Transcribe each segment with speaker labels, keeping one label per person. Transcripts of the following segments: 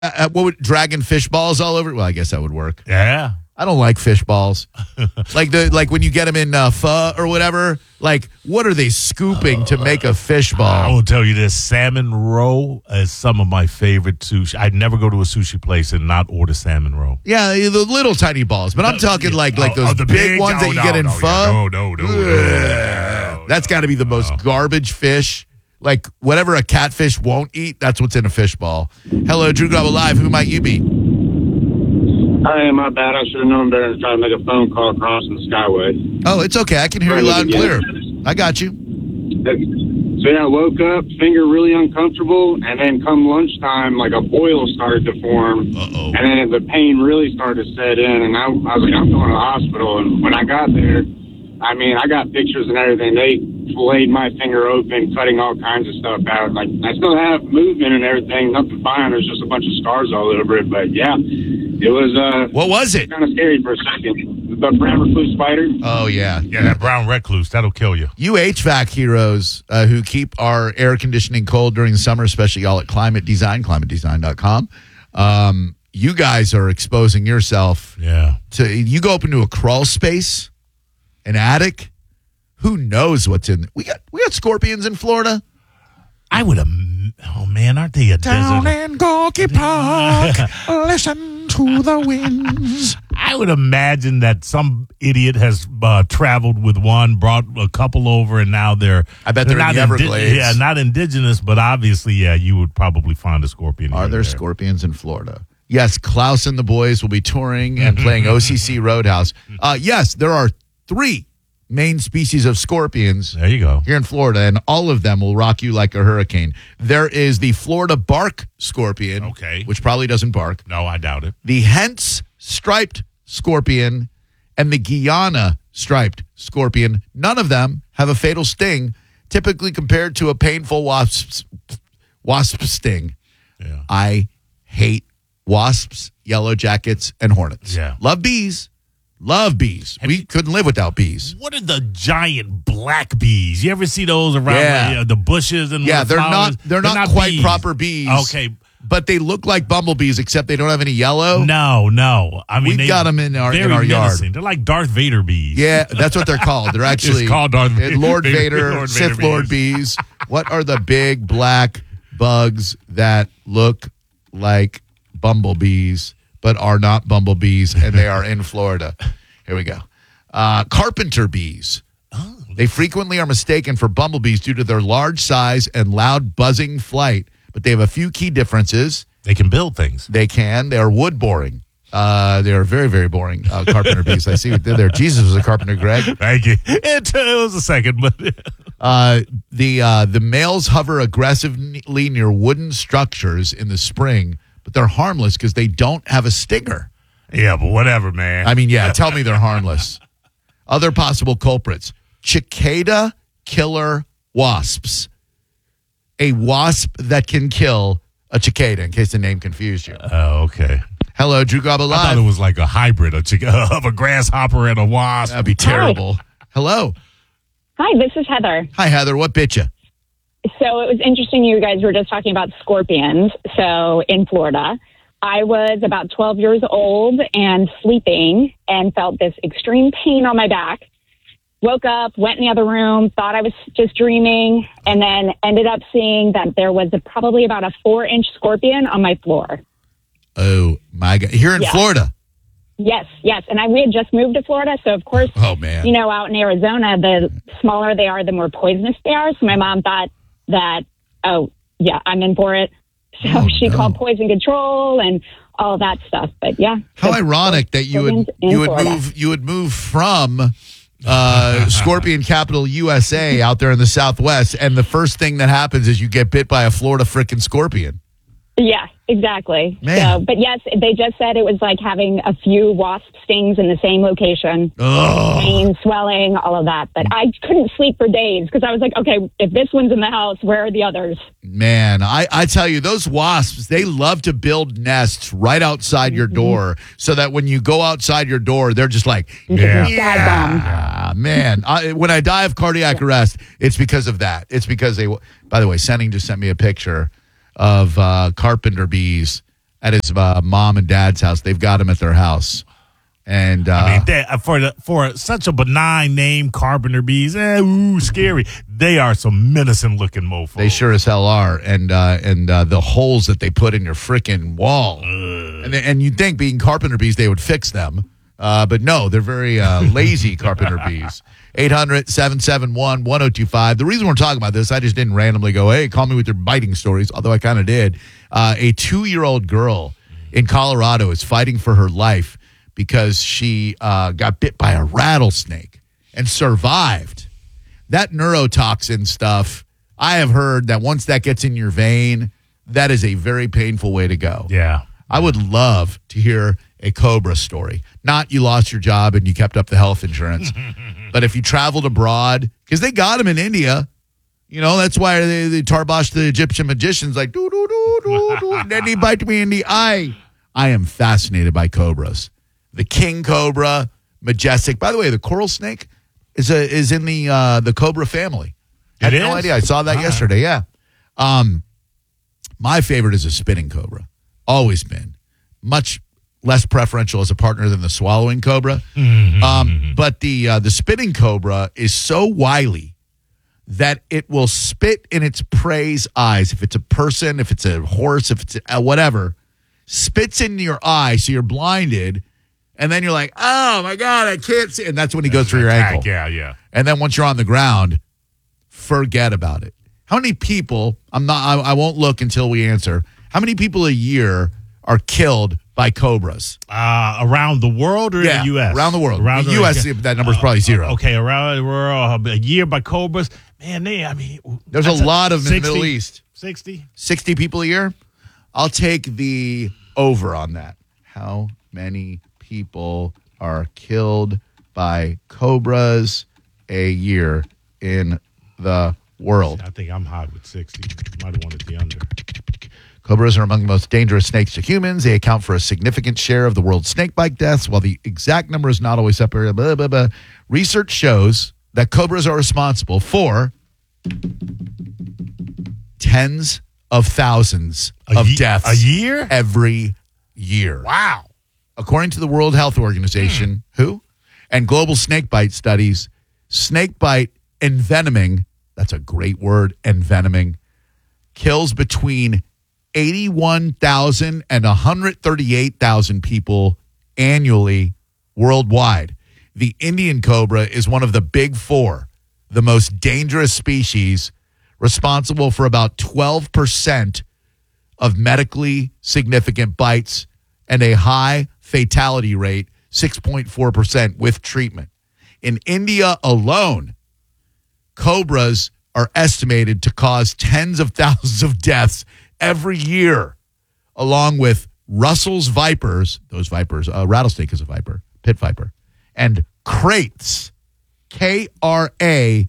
Speaker 1: What would dragging fish balls all over? Well, I guess that would work.
Speaker 2: Yeah.
Speaker 1: I don't like fish balls. like when you get them in pho or whatever. Like, what are they scooping to make a fish
Speaker 2: I
Speaker 1: ball?
Speaker 2: will tell you this: salmon roe is some of my favorite sushi. I'd never go to a sushi place and not order salmon roe.
Speaker 1: Yeah, the little tiny balls, but I'm talking like those
Speaker 2: the
Speaker 1: big ones that you get in pho.
Speaker 2: No.
Speaker 1: That's got to be the most garbage fish. Like whatever a catfish won't eat, that's what's in a fish ball. Hello, Drew Garabo Live. Who might you be?
Speaker 3: Hey, my bad. I should have known better than try to make a phone call crossing the Skyway.
Speaker 1: Oh, it's okay. I can hear you loud and clear. I got you.
Speaker 3: So, yeah, I woke up, finger really uncomfortable, and then come lunchtime, like a boil started to form.
Speaker 1: Uh-oh.
Speaker 3: And then the pain really started to set in, and I was like, I'm going to the hospital. And when I got there, I mean, I got pictures and everything. They filleted my finger open, cutting all kinds of stuff out. Like, I still have movement and everything. Nothing fine. There's just a bunch of scars all over it. But, yeah, it was
Speaker 1: What was it?
Speaker 3: kind of scary for a second. The brown recluse spider.
Speaker 1: Oh, yeah.
Speaker 2: Yeah, that brown recluse, that'll kill you.
Speaker 1: You HVAC heroes who keep our air conditioning cold during the summer, especially y'all at Climate Design, climatedesign.com. You guys are exposing yourself to, you go up into a crawl space, an attic, who knows what's in we got scorpions in Florida.
Speaker 2: I would have. Oh man, aren't they a
Speaker 1: Down
Speaker 2: desert?
Speaker 1: in Gorky Park, listen to the winds.
Speaker 2: I would imagine that some idiot has traveled with one, brought a couple over, and now
Speaker 1: I bet they're in
Speaker 2: not
Speaker 1: the Everglades.
Speaker 2: not indigenous, but obviously, you would probably find a scorpion.
Speaker 1: Are there scorpions in Florida? Yes, Klaus and the boys will be touring and playing OCC Roadhouse. Yes, there are 3 main species of scorpions.
Speaker 2: There you go.
Speaker 1: Here in Florida, and all of them will rock you like a hurricane. There is the Florida bark scorpion, which probably doesn't bark.
Speaker 2: No, I doubt it.
Speaker 1: The Hence striped scorpion and the Guyana striped scorpion. None of them have a fatal sting, typically compared to a painful wasp sting.
Speaker 2: Yeah.
Speaker 1: I hate wasps, yellow jackets, and hornets.
Speaker 2: Yeah.
Speaker 1: Love bees. We couldn't live without bees.
Speaker 2: What are the giant black bees? You ever see those around the bushes and
Speaker 1: they're
Speaker 2: flowers?
Speaker 1: not quite
Speaker 2: bees.
Speaker 1: proper bees.
Speaker 2: Okay.
Speaker 1: But they look like bumblebees, except they don't have any yellow.
Speaker 2: No. I mean,
Speaker 1: We've got them in our
Speaker 2: very
Speaker 1: yard.
Speaker 2: menacing. They're like Darth Vader bees.
Speaker 1: Yeah, that's what they're called. They're actually
Speaker 2: It's called Darth Vader.
Speaker 1: Lord Vader,
Speaker 2: Lord
Speaker 1: Sith
Speaker 2: Vader
Speaker 1: Lord bees. What are the big black bugs that look like bumblebees but are not bumblebees, and they are in Florida? Here we go. Carpenter bees.
Speaker 2: Oh.
Speaker 1: They frequently are mistaken for bumblebees due to their large size and loud buzzing flight, but they have a few key differences.
Speaker 2: They can build things.
Speaker 1: They are wood boring. They are very, very boring carpenter bees. I see what they did there. Jesus was a carpenter, Greg.
Speaker 2: Thank you. It was a second, but
Speaker 1: the males hover aggressively near wooden structures in the spring, but they're harmless because they don't have a stinger.
Speaker 2: yeah, but whatever, man.
Speaker 1: I mean, yeah, tell me they're harmless. Other possible culprits: cicada killer wasps. A wasp that can kill a cicada, in case the name confused you.
Speaker 2: Oh, okay.
Speaker 1: Hello, Drew Garabo Live.
Speaker 2: I thought it was like a hybrid of a grasshopper and a wasp.
Speaker 1: That'd be terrible. Hello.
Speaker 4: Hi, this is Heather.
Speaker 1: Hi, Heather. What bit you?
Speaker 4: So it was interesting you guys were just talking about scorpions. So in Florida, I was about 12 years old and sleeping and felt this extreme pain on my back. Woke up, went in the other room, thought I was just dreaming, and then ended up seeing that there was probably about a 4-inch scorpion on my floor.
Speaker 1: Oh, my God. Here in Florida?
Speaker 4: Yes. And we had just moved to Florida, so of course, out in Arizona, the smaller they are, the more poisonous they are. So my mom thought that, I'm in for it. So she called poison control and all that stuff. But yeah.
Speaker 1: How ironic that you would move from Scorpion Capital USA out there in the Southwest, and the first thing that happens is you get bit by a Florida frickin' scorpion.
Speaker 4: Yeah, exactly.
Speaker 1: Man.
Speaker 4: So, but yes, they just said it was like having a few wasp stings in the same location. Pain, swelling, all of that. But I couldn't sleep for days because I was like, okay, if this one's in the house, where are the others?
Speaker 1: Man, I tell you, those wasps, they love to build nests right outside your door so that when you go outside your door, they're just like, man. When I die of cardiac arrest, it's because of that. It's because by the way, Senning just sent me a picture of carpenter bees at his mom and dad's house. They've got him at their house. And
Speaker 2: for such a benign name, carpenter bees, scary. They are some menacing looking mofos.
Speaker 1: They sure as hell are. And the holes that they put in your freaking wall. And you'd think being carpenter bees, they would fix them. But no, they're very lazy carpenter bees. 800-771-1025. The reason we're talking about this, I just didn't randomly go, hey, call me with your biting stories, although I kind of did. A 2-year-old girl in Colorado is fighting for her life because she got bit by a rattlesnake and survived. That neurotoxin stuff, I have heard that once that gets in your vein, that is a very painful way to go.
Speaker 2: Yeah.
Speaker 1: I would love to hear a Cobra story. Not you lost your job and you kept up the health insurance. But if you traveled abroad, because they got him in India, that's why they tarboshed the Egyptian magicians like, do, do, do, do, do, and then he bite me in the eye. I am fascinated by cobras. The king cobra, majestic. By the way, the coral snake is in the cobra family. I had no idea. I saw that yesterday. Yeah. My favorite is a spinning cobra. Always been. Much less preferential as a partner than the swallowing cobra. But the spinning cobra is so wily that it will spit in its prey's eyes. If it's a person, if it's a horse, if it's whatever, spits in your eye so you're blinded. And then you're like, oh, my God, I can't see. And that's when he goes through your ankle.
Speaker 2: Yeah.
Speaker 1: And then once you're on the ground, forget about it. How many people, I won't look until we answer, how many people a year are killed by cobras?
Speaker 2: Around the world or in the U.S.?
Speaker 1: Around the world. In the U.S., that number's probably zero.
Speaker 2: Okay, around the world, a year by cobras. Man,
Speaker 1: there's a lot of them in the Middle East.
Speaker 2: 60
Speaker 1: people a year? I'll take the over on that. How many people are killed by cobras a year in the world?
Speaker 2: I think I'm hot with 60. Might have wanted the under.
Speaker 1: Cobras are among the most dangerous snakes to humans. They account for a significant share of the world's snakebite deaths. While the exact number is not always separated, research shows that cobras are responsible for tens of thousands of deaths
Speaker 2: a year?
Speaker 1: Every year.
Speaker 2: Wow.
Speaker 1: According to the World Health Organization, and global snakebite studies, snakebite envenoming, that's a great word, envenoming, kills between 81,000 and 138,000 people annually worldwide. The Indian cobra is one of the big four, the most dangerous species, responsible for about 12% of medically significant bites and a high fatality rate, 6.4% with treatment. In India alone, cobras are estimated to cause tens of thousands of deaths every year, along with Russell's vipers, those vipers, rattlesnake is a viper, pit viper, and kraits, Kraits.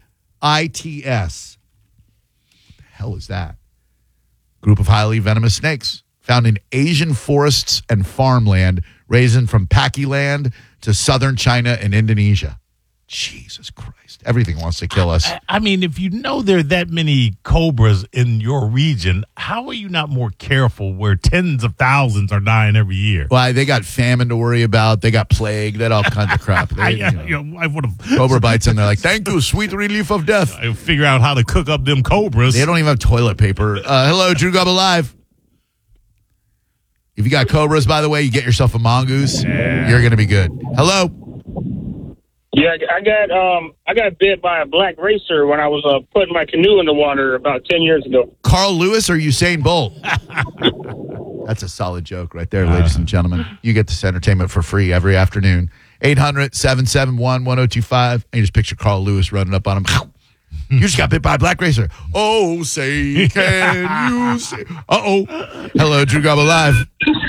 Speaker 1: What the hell is that? Group of highly venomous snakes found in Asian forests and farmland, ranging from Pakiland to southern China and Indonesia. Jesus Christ. Everything wants to kill us.
Speaker 2: I mean, if you know there are that many cobras in your region, how are you not more careful where tens of thousands are dying every year?
Speaker 1: Well, they got famine to worry about. They got plague. They had all kinds of crap.
Speaker 2: I would have
Speaker 1: Cobra bites and they're like, thank you, sweet relief of death.
Speaker 2: I figure out how to cook up them cobras.
Speaker 1: They don't even have toilet paper. Hello, Drew Gubba Live. If you got cobras, by the way, you get yourself a mongoose. Yeah. You're going to be good. Hello.
Speaker 5: Yeah, I got bit by a black racer when I was putting my canoe in the water about 10 years ago.
Speaker 1: Carl Lewis or Usain Bolt? That's a solid joke right there, ladies and gentlemen. You get this entertainment for free every afternoon. 800-771-1025. And you just picture Carl Lewis running up on him. You just got bit by a black racer. Oh, say, can you say? Uh-oh. Hello, Drew Gubba Live.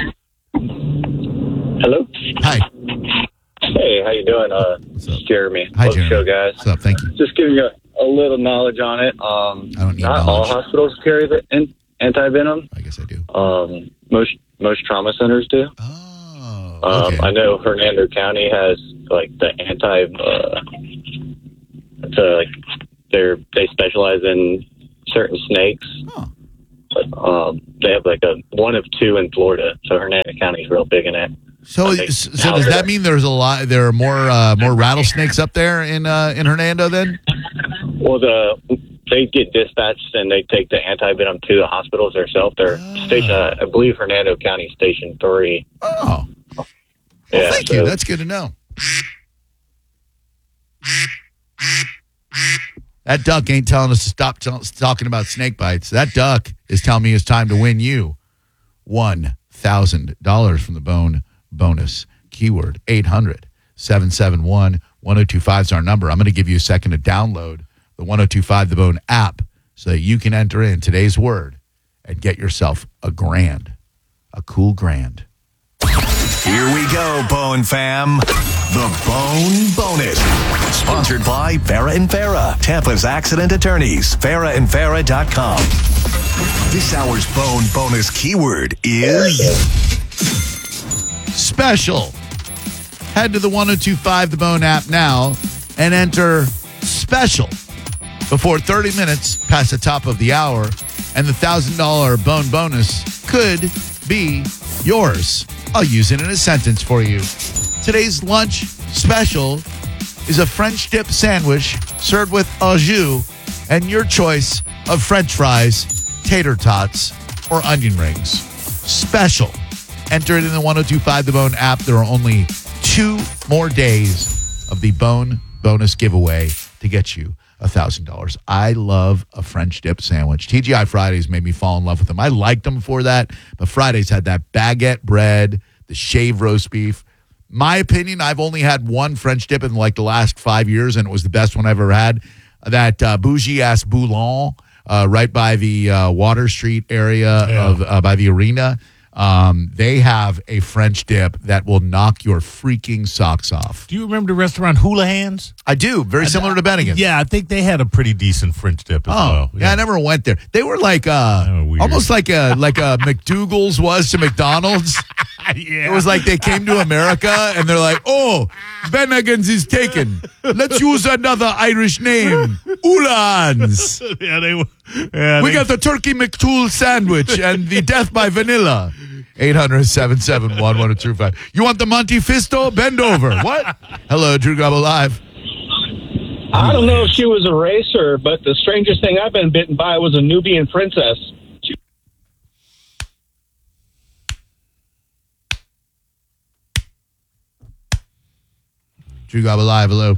Speaker 5: Hello.
Speaker 1: Hi.
Speaker 5: Hey, how you doing?
Speaker 1: What's up?
Speaker 5: Jeremy.
Speaker 1: Hi,
Speaker 5: Love the
Speaker 1: Jeremy.
Speaker 5: show, guys.
Speaker 1: What's up? Thank you.
Speaker 5: Just giving you a little knowledge on it.
Speaker 1: I don't need
Speaker 5: not
Speaker 1: knowledge.
Speaker 5: all hospitals carry the anti-venom.
Speaker 1: I guess I do.
Speaker 5: Most trauma centers do.
Speaker 1: Oh, okay.
Speaker 5: I know Hernando County has like the they specialize in certain snakes.
Speaker 1: Oh.
Speaker 6: They have like a one of two in Florida, so Hernando County is real big in it.
Speaker 1: So does that mean there are more rattlesnakes up there in Hernando then?
Speaker 6: Well, they get dispatched and they take the antivenom to the hospitals themselves. They're stationed, I believe, Hernando County Station 3.
Speaker 1: Oh, well, thank you. That's good to know. That duck ain't telling us to stop talking about snake bites. That duck is telling me it's time to win you $1,000 from the Bone bonus. Keyword 800-771-1025 is our number. I'm going to give you a second to download the 1025 The Bone app so that you can enter in today's word and get yourself a cool grand.
Speaker 7: Here we go, Bone fam. The Bone Bonus. Sponsored by Farah and Farah, Tampa's accident attorneys. FarahandFarah.com. This hour's Bone Bonus keyword is
Speaker 1: special. Head to the 1025 The Bone app now and enter special before 30 minutes past the top of the hour, and the $1,000 Bone Bonus could be yours. I'll use it in a sentence for you. Today's lunch special is a French dip sandwich served with au jus and your choice of French fries, tater tots, or onion rings. Special. Enter it in the 1025 The Bone app. There are only 2 more days of the Bone Bonus giveaway to get you $1,000. I love a French dip sandwich. TGI Fridays made me fall in love with them. I liked them before that, but Fridays had that baguette bread, the shaved roast beef. My opinion, I've only had one French dip in like the last 5 years, and it was the best one I've ever had. That bougie-ass Boulon right by the Water Street area by the arena. They have a French dip that will knock your freaking socks off.
Speaker 2: Do you remember the restaurant Hula Hands?
Speaker 1: I do. Very similar to Bennigan's.
Speaker 2: Yeah, I think they had a pretty decent French dip as well.
Speaker 1: Yeah, I never went there. They were like almost like a McDougal's was to McDonald's.
Speaker 2: Yeah.
Speaker 1: It was like they came to America and they're like, oh, Bennigan's is taken. Let's use another Irish name. Ulans.
Speaker 2: Yeah, we
Speaker 1: got the Turkey McTool sandwich and the Death by Vanilla. 800-771-1025. You want the Monte Fisto? Bend over. What? Hello, Drew Garabo Live.
Speaker 5: I don't know if she was a racer, but the strangest thing I've been bitten by was a Nubian princess.
Speaker 1: Drew Garabo Live. Hello.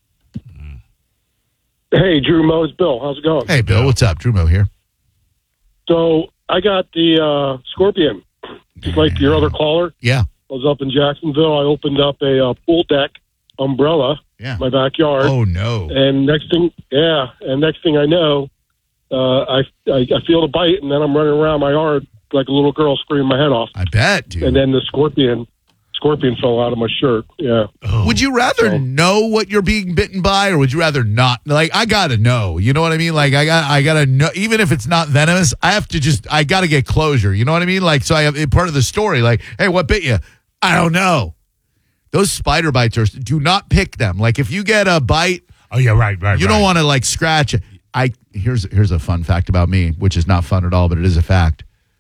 Speaker 8: Hey, Drew Mo, it's Bill. How's it going?
Speaker 1: Hey, Bill. What's up? Drew Mo here.
Speaker 8: So I got the Scorpion, just like your other caller.
Speaker 1: Yeah.
Speaker 8: I was up in Jacksonville. I opened up a pool deck umbrella in my backyard.
Speaker 1: Oh, no.
Speaker 8: And next thing I know, I feel the bite, and then I'm running around my yard like a little girl screaming my head off.
Speaker 1: I bet, dude.
Speaker 8: And then the scorpion fell out of my shirt. Yeah.
Speaker 1: Oh. Would you rather know what you're being bitten by, or would you rather not? Like, I gotta know. You know what I mean? Like, I gotta know. Even if it's not venomous, I gotta get closure. You know what I mean? Like, so I have part of the story. Like, hey, what bit you? I don't know. Those spider bites do not pick them. Like, if you get a bite,
Speaker 2: oh yeah, right.
Speaker 1: You don't want to like scratch it. Here's a fun fact about me, which is not fun at all, but it is a fact.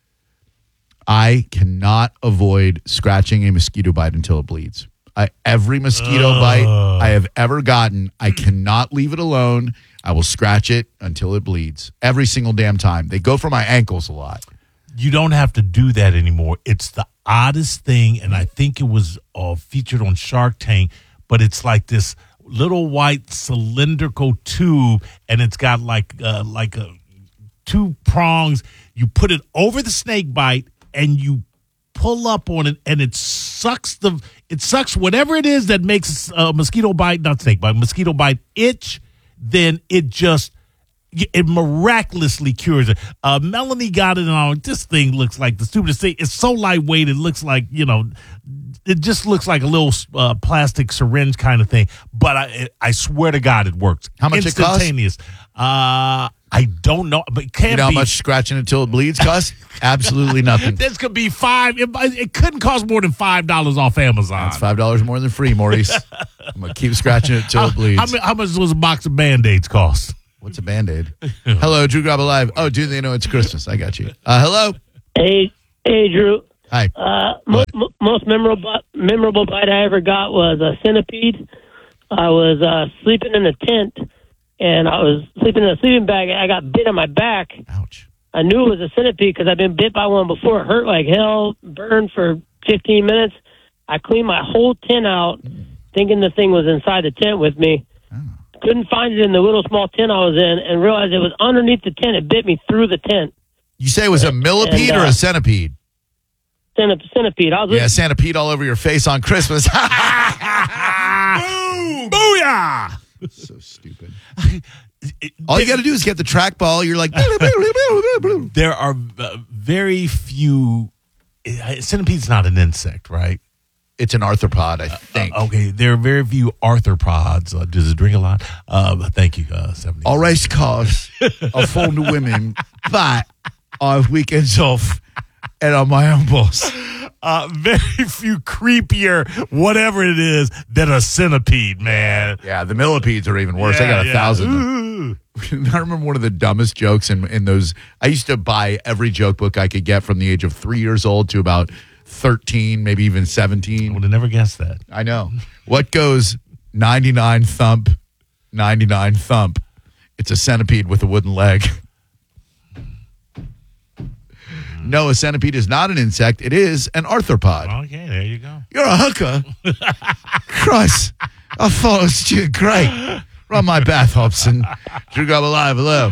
Speaker 1: I cannot avoid scratching a mosquito bite until it bleeds. Every mosquito bite I have ever gotten, I cannot leave it alone. I will scratch it until it bleeds. Every single damn time. They go for my ankles a lot.
Speaker 2: You don't have to do that anymore. It's the oddest thing, and I think it was featured on Shark Tank, but it's like this little white cylindrical tube, and it's got like 2 prongs. You put it over the snake bite, and you pull up on it, and it sucks whatever it is that makes a mosquito bite itch. Then it miraculously cures it. Melanie got it on. This thing looks like the stupidest thing. It's so lightweight. It looks like, it just looks like a little plastic syringe kind of thing. But I swear to God, it works.
Speaker 1: How much it costs?
Speaker 2: Instantaneous. I don't know, but it can't
Speaker 1: you know how much scratching until it bleeds costs? Absolutely nothing.
Speaker 2: This could be it couldn't cost more than $5 off Amazon.
Speaker 1: That's $5 more than free, Maurice. I'm going to keep scratching it until it bleeds.
Speaker 2: How much does a box of Band-Aids cost?
Speaker 1: What's a Band-Aid? Hello, Drew Garabo Live. Oh, do they know it's Christmas? I got you. Hello.
Speaker 9: Hey, Drew.
Speaker 1: Hi.
Speaker 9: Most memorable bite I ever got was a centipede. I was sleeping in a tent, and I was sleeping in a sleeping bag. I got bit on my back.
Speaker 1: Ouch.
Speaker 9: I knew it was a centipede because I've been bit by one before. It hurt like hell, burned for 15 minutes. I cleaned my whole tent out, thinking the thing was inside the tent with me. Couldn't find it in the little small tent I was in, and realized it was underneath the tent. It bit me through the tent.
Speaker 1: You say it was a millipede or a centipede?
Speaker 9: Centipede.
Speaker 1: Centipede all over your face on Christmas. Boom! Booyah! So stupid. All you got to do is get the trackball. You're like,
Speaker 2: there are very few. Centipede's not an insect, right?
Speaker 1: It's an arthropod, I think.
Speaker 2: Okay, there are very few arthropods. Does it drink a lot? Thank you, 70.
Speaker 1: All race cars are full of women, but I have weekends off and I'm my own boss.
Speaker 2: Very few creepier, whatever it is, than a centipede, man.
Speaker 1: Yeah, the millipedes are even worse. I got 1,000. I remember one of the dumbest jokes in those. I used to buy every joke book I could get from the age of 3 years old to about 13, maybe even 17.
Speaker 2: I would have never guessed that.
Speaker 1: I know. What goes 99 thump, 99 thump? It's a centipede with a wooden leg. No, a centipede is not an insect. It is an arthropod.
Speaker 2: Okay, there you go.
Speaker 1: You're a hooker. Christ. I thought it was great. Run my bath, Hobson. Drew Garabo Live. Hello.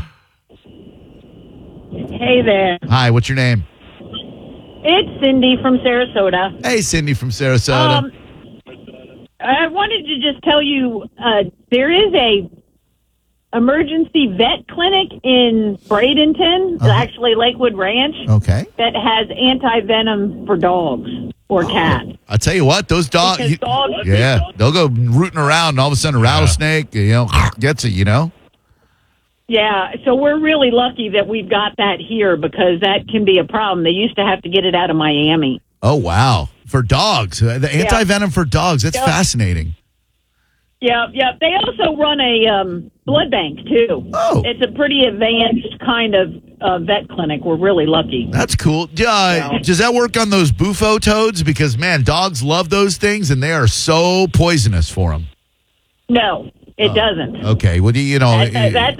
Speaker 10: Hey there.
Speaker 1: Hi, what's your name?
Speaker 10: It's Cindy from Sarasota.
Speaker 1: Hey, Cindy from Sarasota.
Speaker 10: I wanted to just tell you there is a emergency vet clinic in Bradenton, actually Lakewood Ranch, that has anti-venom for dogs or cats.
Speaker 1: I'll tell you what, those dogs, they'll go rooting around and all of a sudden a rattlesnake, gets it,
Speaker 10: Yeah, so we're really lucky that we've got that here because that can be a problem. They used to have to get it out of Miami.
Speaker 1: Oh, wow. For dogs. The anti-venom for dogs. That's fascinating.
Speaker 10: Yeah. They also run a blood bank, too.
Speaker 1: Oh.
Speaker 10: It's a pretty advanced kind of vet clinic. We're really lucky.
Speaker 1: That's cool. Does that work on those bufo toads? Because, man, dogs love those things, and they are so poisonous for them.
Speaker 10: No. It doesn't.
Speaker 1: Okay. Well,
Speaker 10: that's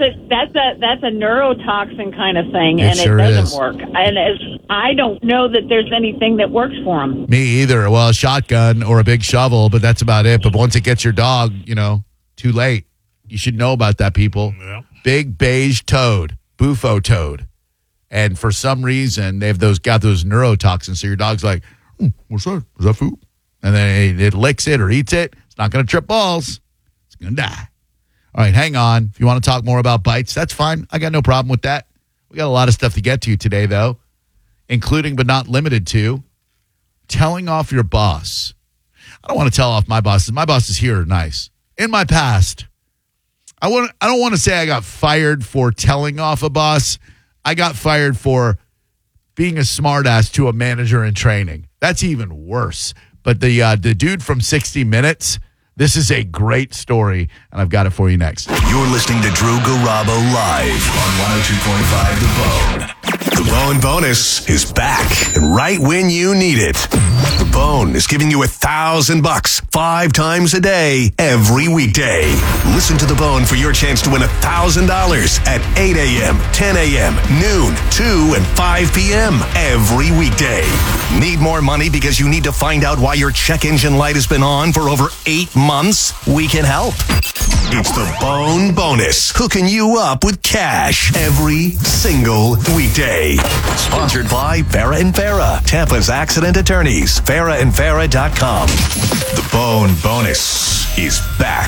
Speaker 10: a neurotoxin kind of thing, and
Speaker 1: sure
Speaker 10: it doesn't
Speaker 1: is.
Speaker 10: work. And I don't know that there's anything that works for them.
Speaker 1: Me either. Well, a shotgun or a big shovel, but that's about it. But once it gets your dog, too late. You should know about that, people.
Speaker 2: Yeah.
Speaker 1: Big beige toad, bufo toad, and for some reason they've got those neurotoxins. So your dog's like, "What's that? Is that food?" And then it licks it or eats it. It's not going to trip balls. Gonna die. All right, hang on. If you want to talk more about bites, that's fine. I got no problem with that. We got a lot of stuff to get to today, though, including but not limited to telling off your boss. I don't want to tell off my bosses. My bosses here are nice. In my past, I don't want to say I got fired for telling off a boss. I got fired for being a smartass to a manager in training. That's even worse. But the dude from 60 Minutes. This is a great story, and I've got it for you next.
Speaker 7: You're listening to Drew Garabo live on 102.5 The Bone. The Bone Bonus is back, and right when you need it. The Bone is giving you $1,000 5 times a day, every weekday. Listen to The Bone for your chance to win $1,000 at 8 a.m., 10 a.m., noon, 2, and 5 p.m. every weekday. Need more money because you need to find out why your check engine light has been on for over 8 months? We can help. It's the Bone Bonus, hooking you up with cash every single weekday. Sponsored by Farah and Farah, Tampa's accident attorneys. FarahandFarah.com. The Bone Bonus is back.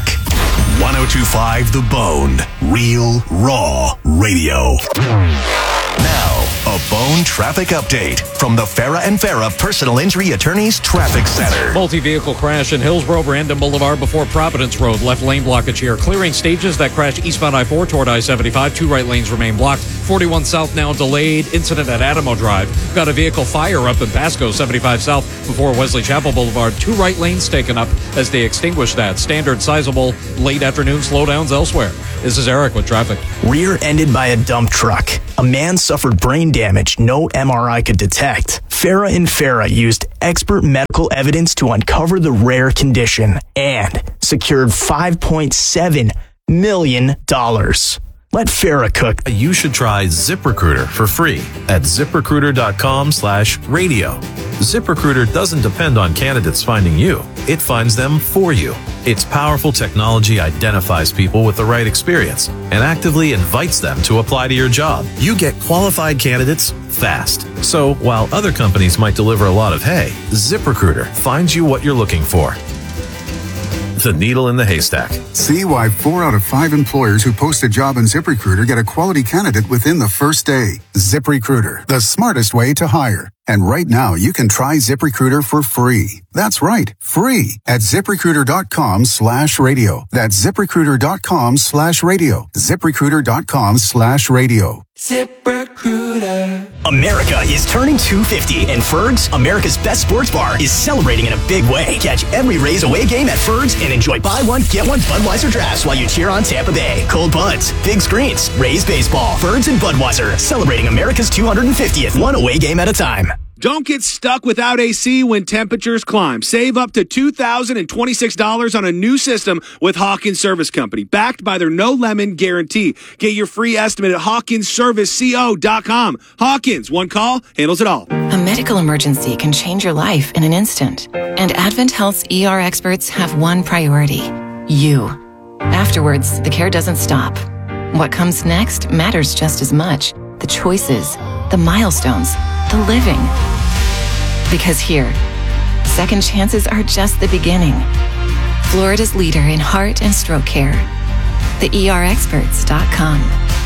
Speaker 7: 102.5 The Bone. Real, raw radio. Now, a Bone traffic update from the Farah and Farah Personal Injury Attorneys Traffic Center.
Speaker 11: Multi-vehicle crash in Hillsborough, Brandon Boulevard before Providence Road. Left lane blockage here. Clearing stages that crash eastbound I-4 toward I-75. 2 right lanes remain blocked. 41 South now delayed. Incident at Adamo Drive. Got a vehicle fire up in Pasco. 75 South before Wesley Chapel Boulevard. 2 right lanes taken up as they extinguish that. Standard sizable late afternoon slowdowns elsewhere. This is Eric with traffic.
Speaker 12: Rear-ended by a dump truck. A man suffered brain damage no MRI could detect. Farah and Farah used expert medical evidence to uncover the rare condition and secured $5.7 million. Let Farah cook.
Speaker 13: You should try ZipRecruiter for free at ZipRecruiter.com/radio. ZipRecruiter doesn't depend on candidates finding you. It finds them for you. Its powerful technology identifies people with the right experience and actively invites them to apply to your job. You get qualified candidates fast. So while other companies might deliver a lot of hay, ZipRecruiter finds you what you're looking for. The needle in the haystack.
Speaker 14: See why 4 out of 5 employers who post a job on ZipRecruiter get a quality candidate within the first day. ZipRecruiter, the smartest way to hire. And right now, you can try ZipRecruiter for free. That's right, free at ZipRecruiter.com/radio. That's ZipRecruiter.com/radio. ZipRecruiter.com/radio.
Speaker 12: ZipRecruiter. America is turning 250, and Ferg's, America's best sports bar, is celebrating in a big way. Catch every Rays away game at Ferg's and enjoy buy one, get one Budweiser drafts while you cheer on Tampa Bay. Cold buds, big screens, Rays baseball, Ferg's and Budweiser, celebrating America's 250th, one away game at a time.
Speaker 15: Don't get stuck without AC when temperatures climb. Save up to $2,026 on a new system with Hawkins Service Company, backed by their no lemon guarantee. Get your free estimate at HawkinsServiceCO.com. Hawkins, one call, handles it all.
Speaker 16: A medical emergency can change your life in an instant. And Advent Health's ER experts have one priority: you. Afterwards, the care doesn't stop. What comes next matters just as much. The choices, the milestones, the living. Because here, second chances are just the beginning. Florida's leader in heart and stroke care. TheERexperts.com.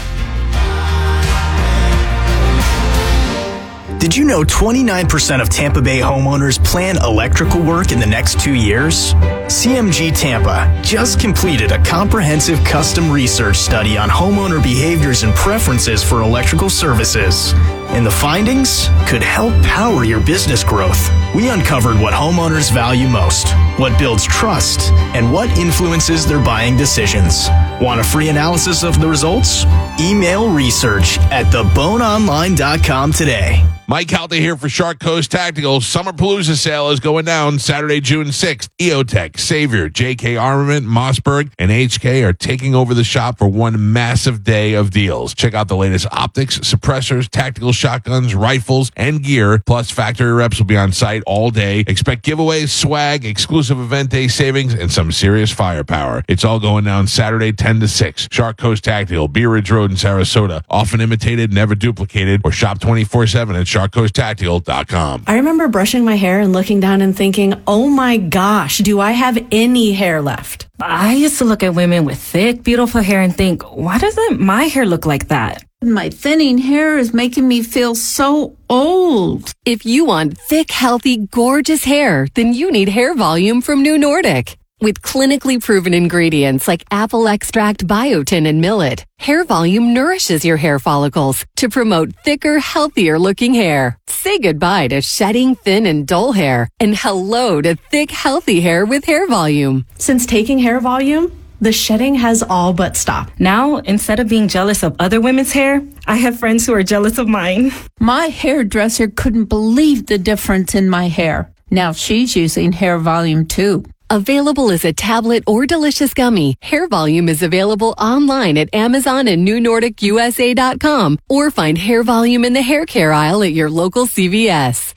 Speaker 12: Did you know 29% of Tampa Bay homeowners plan electrical work in the next 2 years? CMG Tampa just completed a comprehensive custom research study on homeowner behaviors and preferences for electrical services. And the findings could help power your business growth. We uncovered what homeowners value most, what builds trust, and what influences their buying decisions. Want a free analysis of the results? Email research at theboneonline.com today.
Speaker 1: Mike Calta here for Shark Coast Tactical. Summer Palooza sale is going down Saturday, June 6th. EOTech, Savior, JK Armament, Mossberg, and HK are taking over the shop for one massive day of deals. Check out the latest optics, suppressors, tactical shotguns, rifles, and gear. Plus, factory reps will be on site all day. Expect giveaways, swag, exclusive event day savings, and some serious firepower. It's all going down Saturday, 10 to 6. Shark Coast Tactical, Bee Ridge Road in Sarasota. Often imitated, never duplicated. Or shop 24/7 at SharkCoastTactical.com.
Speaker 17: I remember brushing my hair and looking down and thinking, oh my gosh, do I have any hair left?
Speaker 18: I used to look at women with thick, beautiful hair and think, why doesn't my hair look like that?
Speaker 19: My thinning hair is making me feel so old.
Speaker 20: If you want thick, healthy, gorgeous hair, then you need Hair Volume from New Nordic. With clinically proven ingredients like apple extract, biotin, and millet, Hair Volume nourishes your hair follicles to promote thicker, healthier looking hair. Say goodbye to shedding, thin, and dull hair, and hello to thick, healthy hair with Hair Volume.
Speaker 17: Since taking Hair Volume, the shedding has all but stopped.
Speaker 18: Now, instead of being jealous of other women's hair, I have friends who are jealous of mine.
Speaker 19: My hairdresser couldn't believe the difference in my hair. Now she's using Hair Volume too.
Speaker 20: Available as a tablet or delicious gummy, Hair Volume is available online at Amazon and NewNordicUSA.com, or find Hair Volume in the hair care aisle at your local CVS.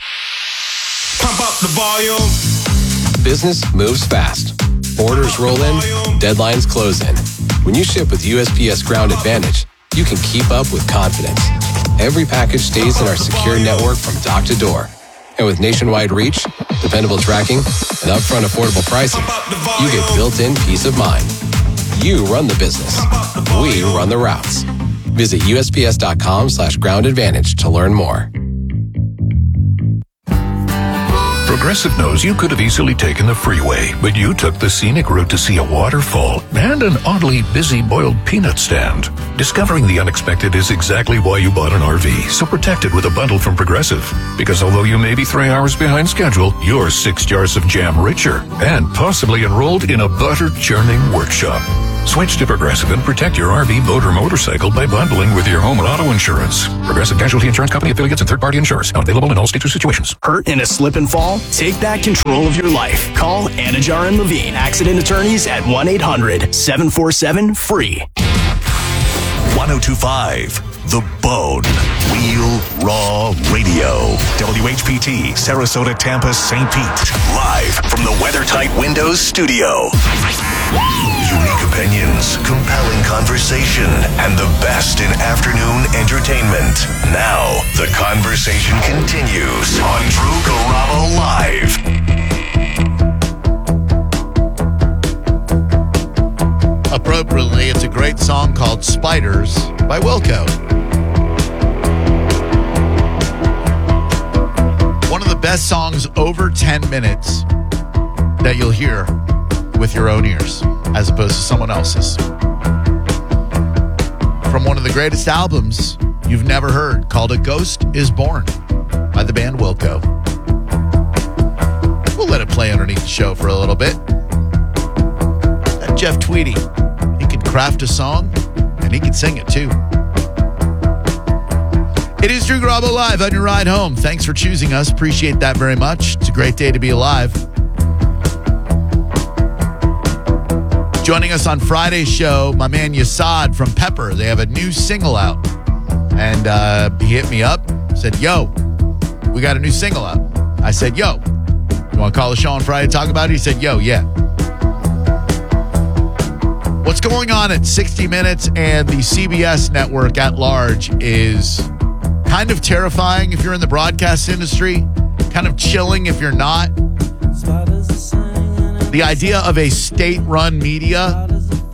Speaker 21: Pump up the volume.
Speaker 22: Business moves fast. Orders roll in, deadlines close in. When you ship with USPS Ground Advantage, you can keep up with confidence. Every package stays in our secure network from dock to door. And with nationwide reach, dependable tracking, and upfront affordable pricing, you get built-in peace of mind. You run the business. We run the routes. Visit USPS.com/Ground Advantage to learn more.
Speaker 23: Progressive knows you could have easily taken the freeway, but you took the scenic route to see a waterfall and an oddly busy boiled peanut stand. Discovering the unexpected is exactly why you bought an RV, so protect it with a bundle from Progressive. Because although you may be 3 hours behind schedule, you're 6 jars of jam richer and possibly enrolled in a butter churning workshop. Switch to Progressive and protect your RV, boat, or motorcycle by bundling with your home and auto insurance. Progressive Casualty Insurance Company affiliates and third-party insurers. Not available in all states or situations.
Speaker 12: Hurt in a slip and fall? Take back control of your life. Call Anajar and Levine Accident Attorneys at 1-800-747-FREE.
Speaker 7: 1025 The Bone. Real Raw Radio. WHPT, Sarasota, Tampa, St. Pete. Live from the WeatherTight Windows studio. Unique opinions, compelling conversation, and the best in afternoon entertainment. Now, the conversation continues on Drew Garabo Live.
Speaker 1: Appropriately, it's a great song called Spiders by Wilco. One of the best songs over 10 minutes that you'll hear with your own ears, as opposed to someone else's. From one of the greatest albums you've never heard, called A Ghost Is Born by the band Wilco. We'll let it play underneath the show for a little bit. That Jeff Tweedy, he can craft a song and he can sing it too. It is Drew Garabo Live on your ride home. Thanks for choosing us. Appreciate that very much. It's a great day to be alive. Joining us on Friday's show, my man Yasad from Pepper. They have a new single out. And he hit me up, said, yo, we got a new single out. I said, yo, you want to call the show on Friday to talk about it? He said, yo, yeah. What's going on at 60 Minutes and the CBS network at large is kind of terrifying if you're in the broadcast industry, kind of chilling if you're not. The idea of a state-run media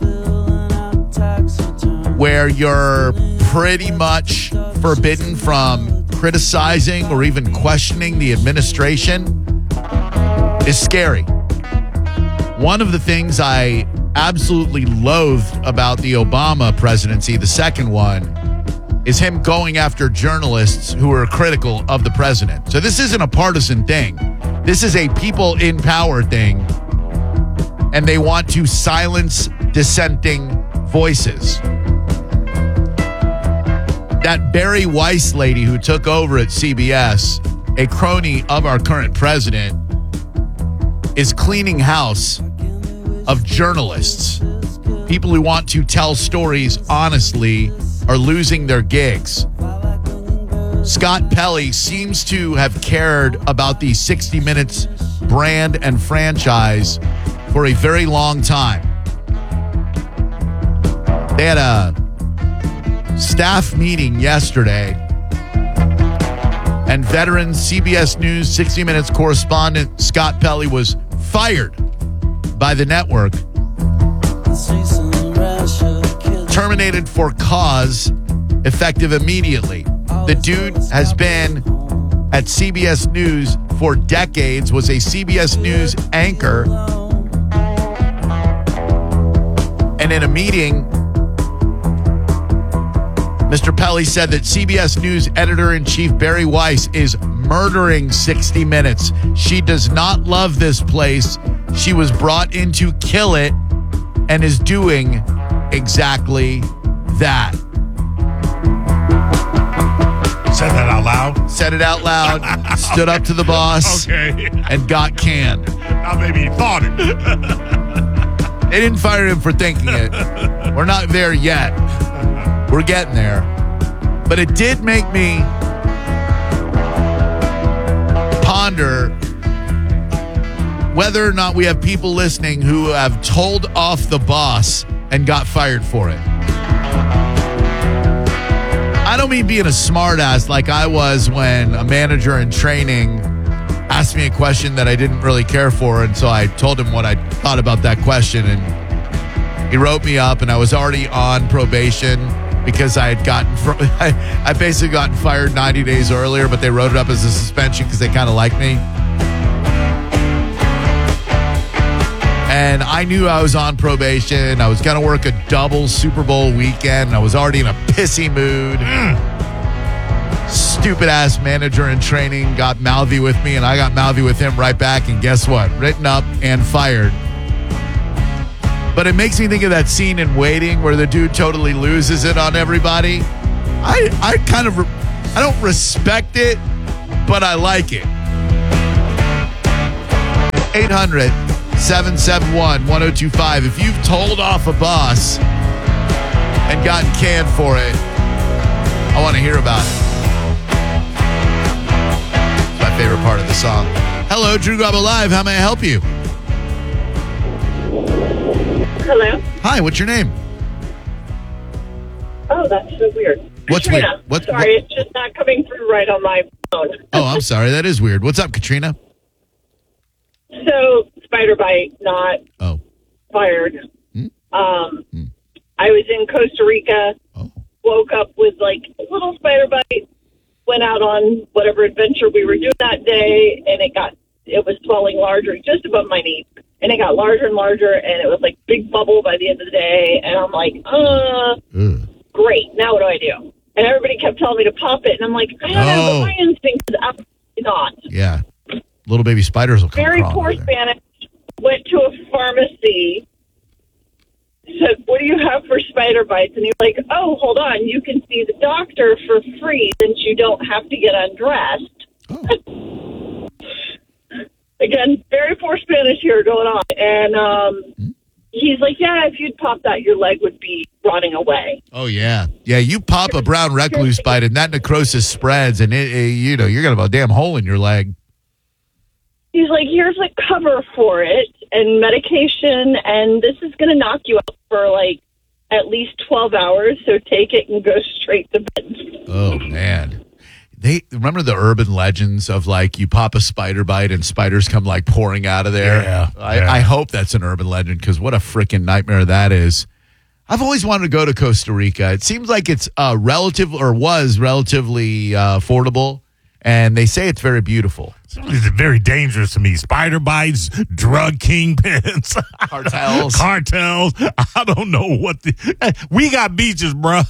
Speaker 1: where you're pretty much forbidden from criticizing or even questioning the administration is scary. One of the things I absolutely loathed about the Obama presidency, the second one, is him going after journalists who are critical of the president. So this isn't a partisan thing. This is a people in power thing, and they want to silence dissenting voices. That Barry Weiss lady who took over at CBS, a crony of our current president, is cleaning house of journalists. People who want to tell stories honestly are losing their gigs. Scott Pelley seems to have cared about the 60 Minutes brand and franchise for a very long time. They had a staff meeting yesterday, and veteran CBS News 60 Minutes correspondent Scott Pelley was fired by the network. Terminated for cause, effective immediately. The dude has been at CBS News for decades, was a CBS News anchor. And in a meeting, Mr. Pelley said that CBS News editor-in-chief Barry Weiss is murdering 60 Minutes. She does not love this place. She was brought in to kill it and is doing exactly that.
Speaker 2: Said that out loud?
Speaker 1: Said it out loud, stood up to the boss, and got canned.
Speaker 2: Now maybe he thought it.
Speaker 1: They didn't fire him for thinking it. We're not there yet. We're getting there. But it did make me ponder whether or not we have people listening who have told off the boss and got fired for it. I don't mean being a smartass like I was when a manager in training asked me a question that I didn't really care for, and so I told him what I thought about that question, and he wrote me up, and I was already on probation because I had I basically gotten fired 90 days earlier, but they wrote it up as a suspension because they kind of liked me. And I knew I was on probation. I was going to work a double Super Bowl weekend. I was already in a pissy mood. Stupid-ass manager in training got mouthy with me, and I got mouthy with him right back. And guess what? Written up and fired. But it makes me think of that scene in Waiting where the dude totally loses it on everybody. I don't respect it, but I like it. 800-771-1025. If you've told off a boss and gotten canned for it, I want to hear about it. It's my favorite part of the song. Hello, Drew Garabo Live. How may I help you?
Speaker 3: Hello.
Speaker 1: Hi, what's your name?
Speaker 3: Oh, that's so weird.
Speaker 1: What's
Speaker 3: Katrina.
Speaker 1: weird?
Speaker 3: Sorry, it's just not coming through right on my phone.
Speaker 1: Oh, I'm sorry. That is weird. What's up, Katrina?
Speaker 3: So, spider bite, not fired. I was in Costa Rica, woke up with like a little spider bite, went out on whatever adventure we were doing that day, and it was swelling larger, just above my knee. And it got larger and larger, and it was like big bubble by the end of the day. And I'm like, great. Now what do I do? And everybody kept telling me to pop it. And I'm like, I don't know, but my instinct is absolutely not.
Speaker 1: Yeah. Little baby spiders will come
Speaker 3: Very
Speaker 1: crawling
Speaker 3: poor
Speaker 1: over there.
Speaker 3: Spanish. Went to a pharmacy. Said, what do you have for spider bites? And he's like, oh, hold on. You can see the doctor for free since you don't have to get undressed. Again, very poor Spanish here going on. And he's like, yeah, if you'd pop that, your leg would be rotting away.
Speaker 1: Oh, yeah. Yeah, you pop a brown recluse bite and that necrosis spreads and you're going to have a damn hole in your leg.
Speaker 3: He's like, here's a cover for it and medication, and this is going to knock you out for like at least 12 hours, so take it and go straight to bed.
Speaker 1: Oh, man. They remember the urban legends of like you pop a spider bite and spiders come like pouring out of there.
Speaker 2: Yeah,
Speaker 1: I hope that's an urban legend because what a freaking nightmare that is. I've always wanted to go to Costa Rica. It seems like it's was relatively affordable, and they say it's very beautiful.
Speaker 2: It's very dangerous to me. Spider bites, drug kingpins,
Speaker 1: cartels.
Speaker 2: I don't know what we got beaches, bro.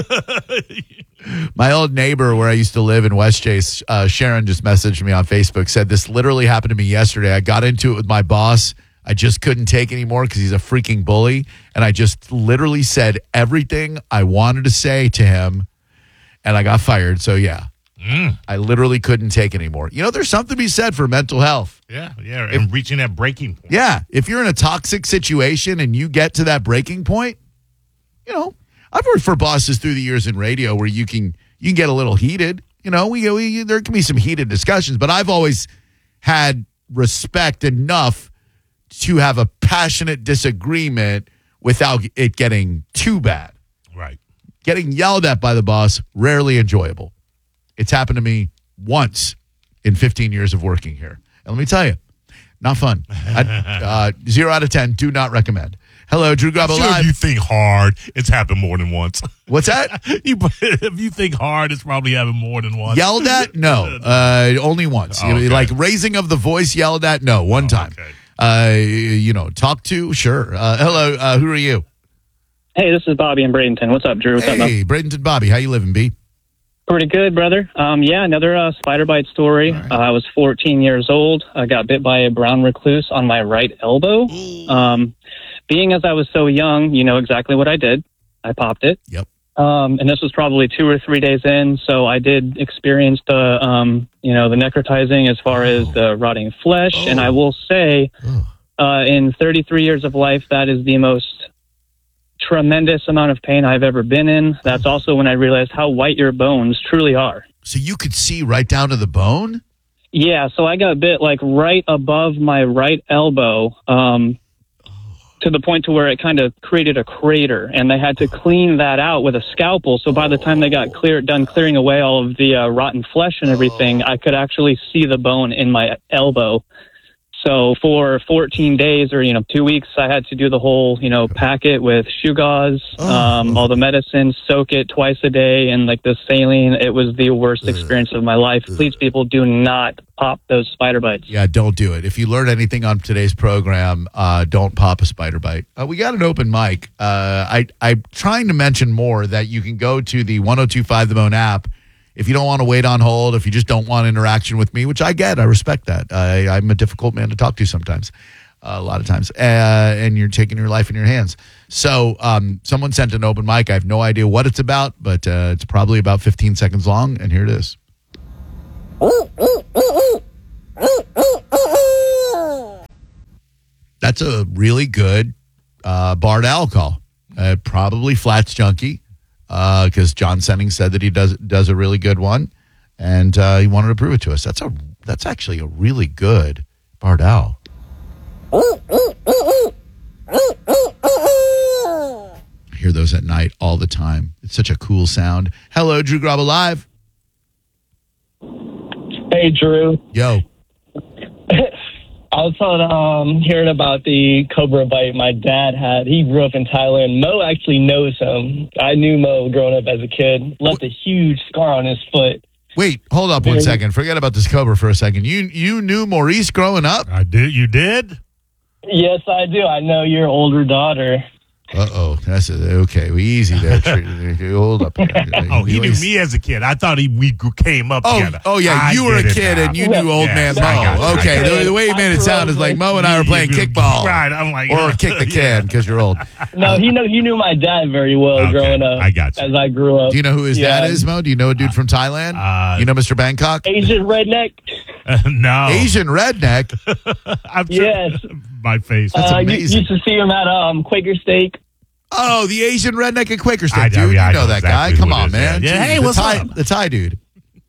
Speaker 1: My old neighbor where I used to live in West Chase, Sharon just messaged me on Facebook, said this literally happened to me yesterday. I got into it with my boss. I just couldn't take anymore because he's a freaking bully. And I just literally said everything I wanted to say to him, and I got fired. So, yeah, I literally couldn't take anymore. You know, there's something to be said for mental health.
Speaker 2: Yeah, and reaching that breaking point.
Speaker 1: Yeah, if you're in a toxic situation and you get to that breaking point, you know, I've worked for bosses through the years in radio where you can get a little heated. You know, there can be some heated discussions, but I've always had respect enough to have a passionate disagreement without it getting too bad.
Speaker 2: Right.
Speaker 1: Getting yelled at by the boss, rarely enjoyable. It's happened to me once in 15 years of working here. And let me tell you, not fun. 0 out of 10, do not recommend. Hello, Drew Garabo Live.
Speaker 2: If you think hard, it's happened more than once.
Speaker 1: What's that?
Speaker 2: If you think hard, it's probably happened more than once.
Speaker 1: Yelled at? No. Only once.
Speaker 2: Okay.
Speaker 1: Like raising of the voice yelled at? No, one time.
Speaker 2: Okay.
Speaker 1: Talk to? Sure. Hello, who are you?
Speaker 4: Hey, this is Bobby in Bradenton. What's up, Drew? What's up,
Speaker 1: Hey, Bradenton Bobby. How you living, B?
Speaker 4: Pretty good, brother. Another spider bite story. Right. I was 14 years old. I got bit by a brown recluse on my right elbow. Being as I was so young, you know exactly what I did. I popped it.
Speaker 1: Yep.
Speaker 4: And this was probably 2 or 3 days in, so I did experience the necrotizing as far as the rotting flesh. And I will say, in 33 years of life, that is the most tremendous amount of pain I've ever been in. That's also when I realized how white your bones truly are.
Speaker 1: So you could see right down to the bone?
Speaker 4: Yeah, so I got bit like right above my right elbow, to the point to where it kind of created a crater, and they had to clean that out with a scalpel. So by the time they got done clearing away all of the rotten flesh and everything, I could actually see the bone in my elbow. So for 14 days or, 2 weeks, I had to do the whole, pack it with shoe gauze, all the medicines, soak it twice a day, and like the saline. It was the worst experience of my life. Please, people, do not pop those spider bites.
Speaker 1: Yeah, don't do it. If you learn anything on today's program, don't pop a spider bite. We got an open mic. I'm trying to mention more that you can go to the 1025 The Bone app. If you don't want to wait on hold, if you just don't want interaction with me, which I get, I respect that. I'm a difficult man to talk to sometimes. a lot of times, and you're taking your life in your hands. So someone sent an open mic. I have no idea what it's about, but it's probably about 15 seconds long, and here it is. That's a really good Bard Owl call. Probably Flats Junkie, because John Senning said that he does a really good one, and he wanted to prove it to us. That's actually a really good Bard Owl. I hear those at night all the time. It's such a cool sound. Hello, Drew Graba Live.
Speaker 5: Hey, Drew.
Speaker 1: Yo.
Speaker 5: I was hearing about the cobra bite my dad had. He grew up in Thailand. Mo actually knows him. I knew Mo growing up as a kid. Left a huge scar on his foot.
Speaker 1: Wait, hold up 1 second. Forget about this cobra for a second. You knew Maurice growing up?
Speaker 2: I did. You did?
Speaker 5: Yes, I do. I know your older daughter.
Speaker 1: Uh-oh. That's okay. We easy there. Hold up.
Speaker 2: He knew me as a kid. I thought we came up together.
Speaker 1: Oh, yeah. You were a kid and you knew old man Mo. Okay. The way he made it sound is like Mo and I were playing kickball.
Speaker 2: Right. I'm like,
Speaker 1: or kick the can because you're old.
Speaker 5: No, he knew my dad very well growing up.
Speaker 2: I got you.
Speaker 5: As I grew up.
Speaker 1: Do you know who his dad is, Mo? Do you know a dude from Thailand? You know Mr. Bangkok?
Speaker 5: Asian redneck.
Speaker 2: No.
Speaker 1: Asian redneck?
Speaker 5: Yes.
Speaker 2: My face.
Speaker 1: That's amazing.
Speaker 5: You used to see him at Quaker Steak.
Speaker 1: Oh, the Asian redneck at Quaker Steak, dude.
Speaker 2: I
Speaker 1: you know that
Speaker 2: exactly
Speaker 1: guy. Come on, man.
Speaker 2: Yeah.
Speaker 1: Jeez,
Speaker 2: Hey, what's up?
Speaker 1: The Thai dude.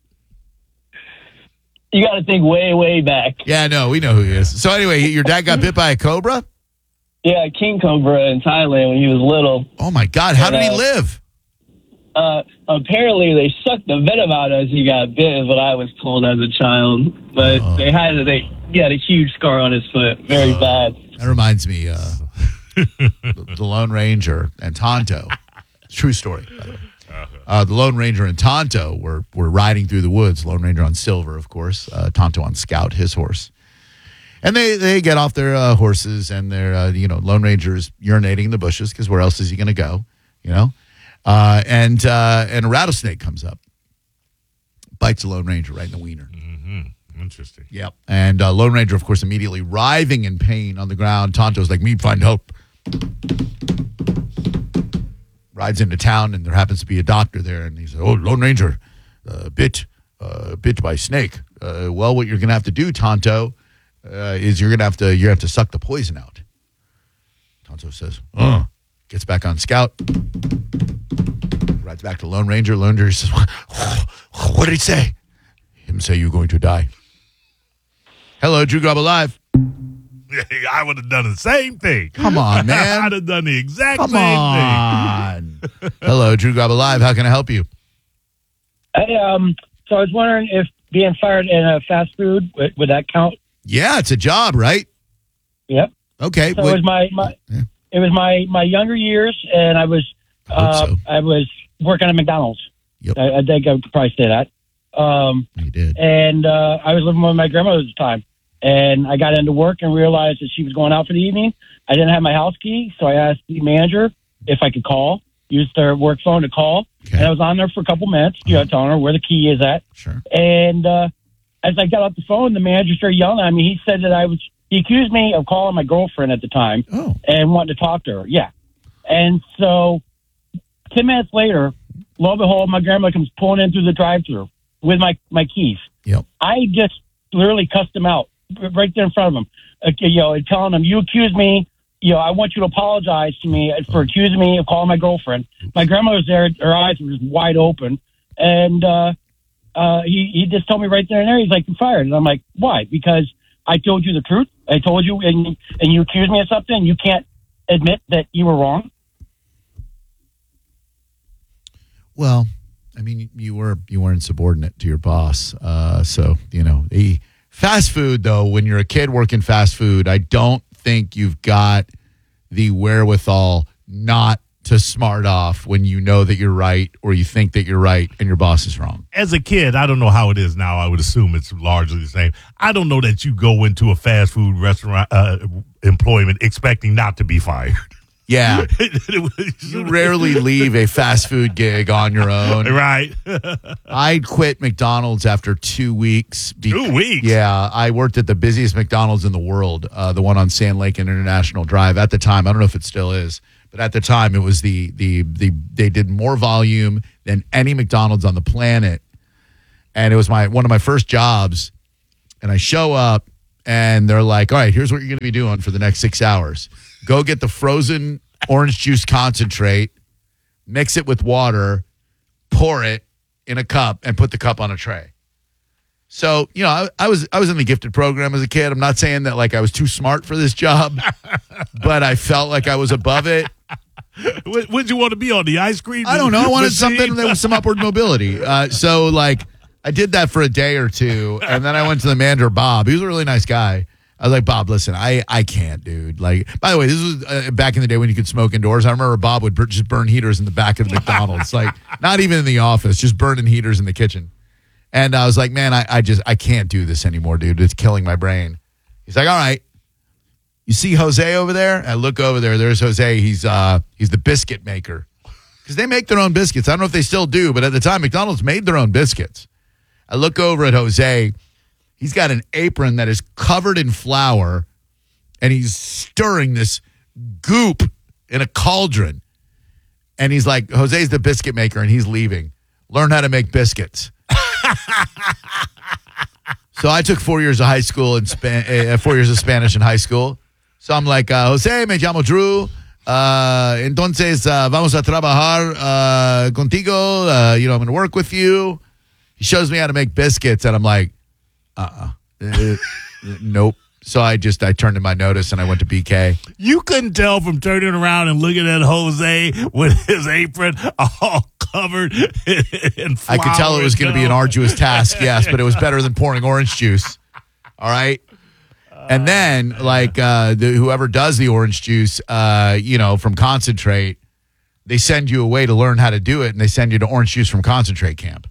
Speaker 5: You got to think way, way back.
Speaker 1: Yeah, no, we know who he is. So anyway, your dad got bit by a cobra?
Speaker 5: Yeah, king cobra in Thailand when he was little.
Speaker 1: Oh, my God. How did he live?
Speaker 5: Apparently, they sucked the venom out as he got bit, is what I was told as a child. But he had a huge scar on his foot. Very bad.
Speaker 1: That reminds me, the Lone Ranger and Tonto. True story, by the way. The Lone Ranger and Tonto were riding through the woods. Lone Ranger on Silver, of course. Tonto on Scout, his horse. And they get off their horses, and they're, Lone Ranger's urinating in the bushes, because where else is he going to go, and a rattlesnake comes up, bites the Lone Ranger right in the wiener.
Speaker 2: Mm-hmm. Interesting.
Speaker 1: Yep. And Lone Ranger, of course, immediately writhing in pain on the ground. Tonto's like, me find help. Rides into town, and there happens to be a doctor there, and he says, "Oh, Lone Ranger, bit by snake. Well, what you're going to have to do, Tonto, is you have to suck the poison out." Tonto says, gets back on Scout, rides back to Lone Ranger. Lone Ranger says, "What did he say?" Him say you're going to die. Hello, Drew Graba Live.
Speaker 2: I would have done the same thing.
Speaker 1: Come on, man.
Speaker 2: I'd have done the exact
Speaker 1: Come
Speaker 2: same
Speaker 1: on. Thing. Hello, Drew Graba Live. How can I help you?
Speaker 6: Hey, so I was wondering if being fired in a fast food, would that count?
Speaker 1: Yeah, it's a job, right?
Speaker 6: Yep.
Speaker 1: Okay.
Speaker 6: So it was my younger years, and I was working at McDonald's.
Speaker 1: Yep.
Speaker 6: I think I could probably say that.
Speaker 1: You did.
Speaker 6: And I was living with my grandmother at the time. And I got into work and realized that she was going out for the evening. I didn't have my house key, so I asked the manager if I could call, use their work phone to call. Okay. And I was on there for a couple minutes, telling her where the key is at.
Speaker 1: Sure.
Speaker 6: And as I got off the phone, the manager started yelling at me. He said that he accused me of calling my girlfriend at the time and wanting to talk to her. Yeah. And so 10 minutes later, lo and behold, my grandma comes pulling in through the drive-thru with my keys.
Speaker 1: Yep.
Speaker 6: I just literally cussed him out right there in front of him, and telling him, "You accused me. I want you to apologize to me for accusing me of calling my girlfriend." My grandma was there; her eyes were just wide open, and he just told me right there and there, he's like, "You're fired." And I'm like, "Why?" Because I told you the truth. I told you, and you accused me of something. And you can't admit that you were wrong.
Speaker 1: Well, I mean, you weren't subordinate to your boss, so the. Fast food, though, when you're a kid working fast food, I don't think you've got the wherewithal not to smart off when you know that you're right or you think that you're right and your boss is wrong.
Speaker 2: As a kid, I don't know how it is now. I would assume it's largely the same. I don't know that you go into a fast food restaurant employment expecting not to be fired.
Speaker 1: Yeah. You rarely leave a fast food gig on your own.
Speaker 2: Right.
Speaker 1: I quit McDonald's after 2 weeks.
Speaker 2: 2 weeks?
Speaker 1: Yeah. I worked at the busiest McDonald's in the world, the one on Sand Lake and International Drive. At the time, I don't know if it still is, but at the time it was they did more volume than any McDonald's on the planet. And it was one of my first jobs. And I show up and they're like, all right, here's what you're going to be doing for the next 6 hours. Go get the frozen orange juice concentrate, mix it with water, pour it in a cup, and put the cup on a tray. So, I was in the gifted program as a kid. I'm not saying that like I was too smart for this job, but I felt like I was above it.
Speaker 2: What'd you want to be on, the ice cream?
Speaker 1: I don't know. I wanted something that was some upward mobility. So, like, I did that for a day or two, and then I went to the manager, Bob. He was a really nice guy. I was like, Bob, listen, I can't, dude. Like, by the way, this was back in the day when you could smoke indoors. I remember Bob would just burn heaters in the back of the McDonald's, like not even in the office, just burning heaters in the kitchen. And I was like, man, I can't do this anymore, dude. It's killing my brain. He's like, all right, you see Jose over there? I look over there. There's Jose. He's the biscuit maker because they make their own biscuits. I don't know if they still do, but at the time, McDonald's made their own biscuits. I look over at Jose. He's got an apron that is covered in flour, and he's stirring this goop in a cauldron. And he's like, Jose's the biscuit maker, and he's leaving. Learn how to make biscuits. So I took 4 years of high school and 4 years of Spanish in high school. So I'm like, Jose, me llamo Drew. Entonces, vamos a trabajar contigo. I'm going to work with you. He shows me how to make biscuits, and I'm like, nope. So I turned in my notice and I went to BK.
Speaker 2: You couldn't tell from turning around and looking at Jose with his apron all covered in flour.
Speaker 1: I could tell it was going to be an arduous task, yes, but it was better than pouring orange juice. All right. And then, like, whoever does the orange juice, from concentrate, they send you away to learn how to do it, and they send you to orange juice from concentrate camp.